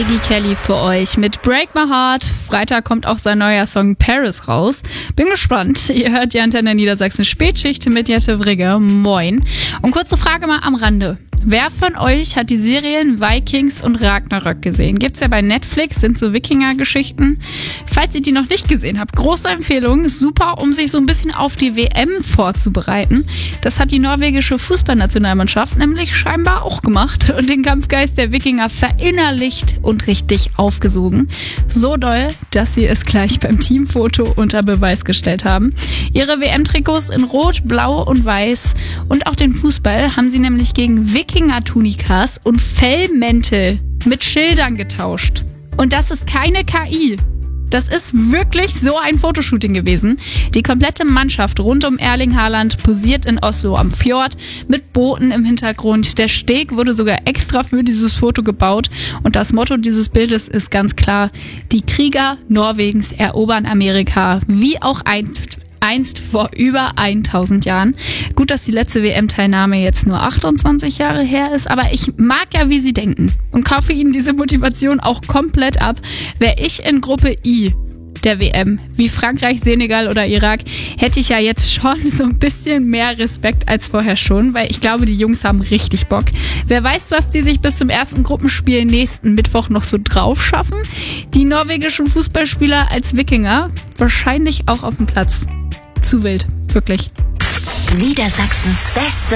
Iggy Kelly für euch mit Break My Heart. Freitag kommt auch sein neuer Song Paris raus. Bin gespannt. Ihr hört die Antenne Niedersachsen Spätschicht mit Jette Vrigge. Moin. Und kurze Frage mal am Rande. Wer von euch hat die Serien Vikings und Ragnarök gesehen? Gibt's ja bei Netflix, sind so Wikinger-Geschichten. Falls ihr die noch nicht gesehen habt, große Empfehlung, ist super, um sich so ein bisschen auf die WM vorzubereiten. Das hat die norwegische Fußballnationalmannschaft nämlich scheinbar auch gemacht und den Kampfgeist der Wikinger verinnerlicht und richtig aufgesogen. So doll, dass sie es gleich beim Teamfoto unter Beweis gestellt haben. Ihre WM-Trikots in Rot, Blau und Weiß und auch den Fußball haben sie nämlich gegen Wikinger-Tunikas und Fellmäntel mit Schildern getauscht. Und das ist keine KI. Das ist wirklich so ein Fotoshooting gewesen. Die komplette Mannschaft rund um Erling Haaland posiert in Oslo am Fjord mit Booten im Hintergrund. Der Steg wurde sogar extra für dieses Foto gebaut. Und das Motto dieses Bildes ist ganz klar: Die Krieger Norwegens erobern Amerika, wie auch einst vor über 1000 Jahren. Gut, dass die letzte WM-Teilnahme jetzt nur 28 Jahre her ist, aber ich mag ja, wie sie denken und kaufe ihnen diese Motivation auch komplett ab. Wäre ich in Gruppe I der WM, wie Frankreich, Senegal oder Irak, hätte ich ja jetzt schon so ein bisschen mehr Respekt als vorher schon, weil ich glaube, die Jungs haben richtig Bock. Wer weiß, was die sich bis zum ersten Gruppenspiel nächsten Mittwoch noch so drauf schaffen. Die norwegischen Fußballspieler als Wikinger wahrscheinlich auch auf dem Platz. Zu wild, wirklich. Niedersachsens Beste